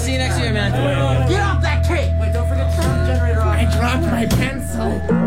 see you next year, man. Get off that cake! Wait, don't forget to turn the generator off. I dropped my pencil.